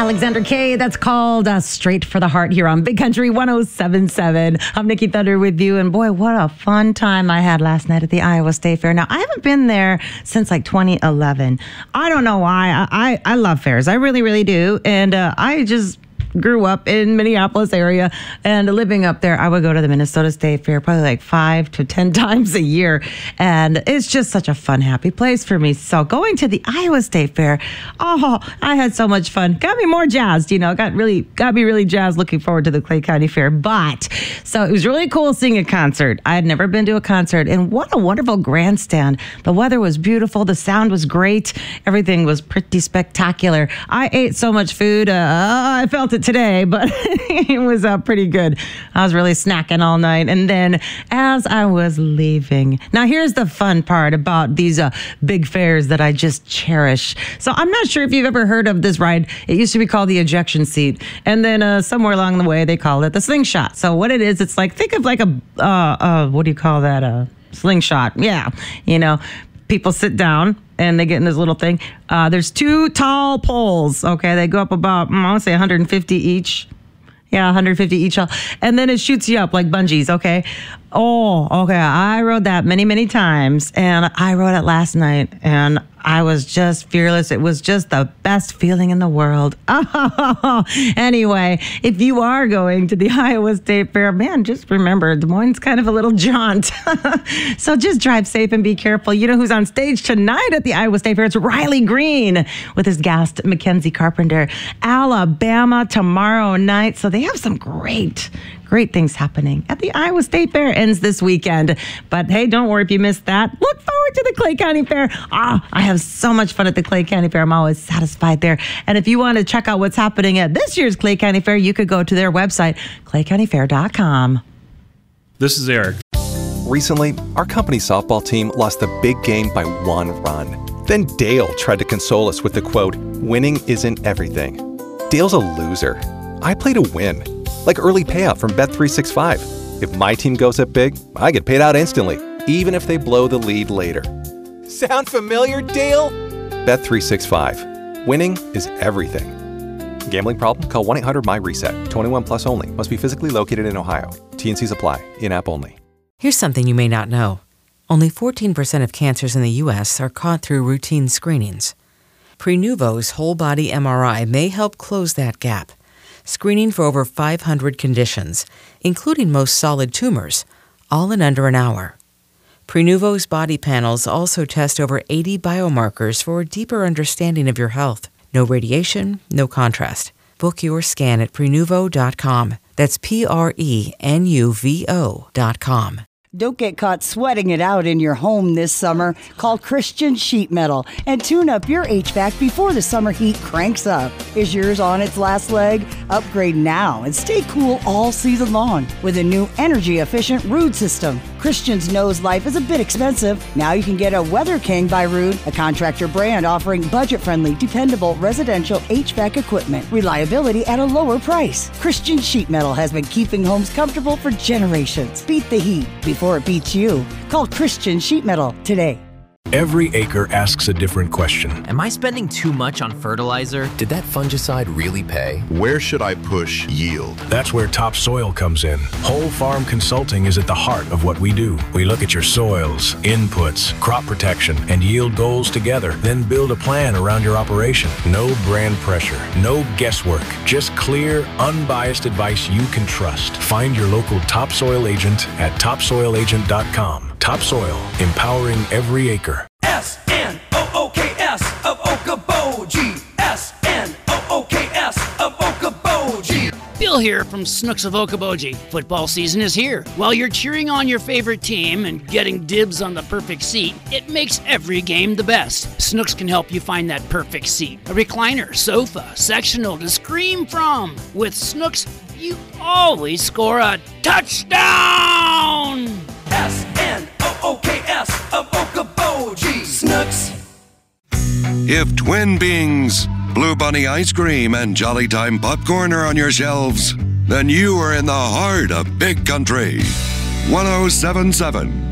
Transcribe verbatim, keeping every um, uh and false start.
Alexander K. That's called uh, Straight for the Heart here on Big Country one oh seven point seven. I'm Nikki Thunder with you. And boy, what a fun time I had last night at the Iowa State Fair. Now, I haven't been there since like twenty eleven. I don't know why. I, I, I love fairs. I really, really do. And uh, I just grew up in Minneapolis area, and living up there, I would go to the Minnesota State Fair probably like five to ten times a year, and it's just such a fun, happy place for me. So going to the Iowa State Fair, oh, I had so much fun. Got me more jazzed, you know, got really got me really jazzed. Looking forward to the Clay County Fair. But so it was really cool seeing a concert. I had never been to a concert, and what a wonderful grandstand. The weather was beautiful. The sound was great. Everything was pretty spectacular. I ate so much food. Uh, I felt it today, but it was uh, pretty good. I was really snacking all night. And then as I was leaving, now here's the fun part about these uh, big fairs that I just cherish. So I'm not sure if you've ever heard of this ride. It used to be called the ejection seat. And then uh, somewhere along the way, they called it the slingshot. So what it is, it's like, think of like a, uh, uh, what do you call that? A slingshot. Yeah. You know, people sit down and they get in this little thing. Uh, there's two tall poles, okay? They go up about, I want to say one hundred fifty each. Yeah, one hundred fifty each. And then it shoots you up like bungees, okay? Oh, okay. I rode that many, many times. And I rode it last night. And I was just fearless. It was just the best feeling in the world. Oh, anyway, if you are going to the Iowa State Fair, man, just remember, Des Moines is kind of a little jaunt. So just drive safe and be careful. You know who's on stage tonight at the Iowa State Fair? It's Riley Green with his guest, Mackenzie Carpenter. Alabama tomorrow night. So they have some great Great things happening at the Iowa State Fair. Ends this weekend. But hey, don't worry if you missed that. Look forward to the Clay County Fair. Ah, I have so much fun at the Clay County Fair. I'm always satisfied there. And if you want to check out what's happening at this year's Clay County Fair, you could go to their website, clay county fair dot com. This is Eric. Recently, our company softball team lost the big game by one run. Then Dale tried to console us with the quote, "Winning isn't everything." Dale's a loser. I play to win. Like early payout from Bet three sixty-five. If my team goes up big, I get paid out instantly, even if they blow the lead later. Sound familiar, Dale? Bet three sixty-five. Winning is everything. Gambling problem? Call one eight hundred my reset. twenty-one plus only. Must be physically located in Ohio. T and C's apply. In-app only. Here's something you may not know. Only fourteen percent of cancers in the U S are caught through routine screenings. Prenuvo's whole-body M R I may help close that gap, screening for over five hundred conditions, including most solid tumors, all in under an hour. Prenuvo's body panels also test over eighty biomarkers for a deeper understanding of your health. No radiation, no contrast. Book your scan at prenuvo dot com. That's P R E N U V O dot com. Don't get caught sweating it out in your home this summer. Call Christian Sheet Metal and tune up your H V A C before the summer heat cranks up. Is yours on its last leg? Upgrade now and stay cool all season long with a new energy-efficient Ruud system. Christians knows life is a bit expensive. Now you can get a Weather King by Ruud, a contractor brand offering budget-friendly, dependable residential H V A C equipment. Reliability at a lower price. Christian Sheet Metal has been keeping homes comfortable for generations. Beat the heat before it beats you. Call Christian Sheet Metal today. Every acre asks a different question. Am I spending too much on fertilizer? Did that fungicide really pay? Where should I push yield? That's where Topsoil comes in. Whole Farm Consulting is at the heart of what we do. We look at your soils, inputs, crop protection, and yield goals together, then build a plan around your operation. No brand pressure, no guesswork, just clear, unbiased advice you can trust. Find your local Topsoil agent at topsoil agent dot com. Topsoil, empowering every acre. S N O O K S of Okoboji. S N O O K S of Okoboji. Bill here from Snooks of Okoboji. Football season is here. While you're cheering on your favorite team and getting dibs on the perfect seat, it makes every game the best. Snooks can help you find that perfect seat. A recliner, sofa, sectional to scream from. With Snooks, you always score a touchdown! S N O O K S of Okoboji. Snooks. If Twin Bings, Blue Bunny ice cream, and Jolly Time popcorn are on your shelves, then you are in the heart of Big Country. one oh seven point seven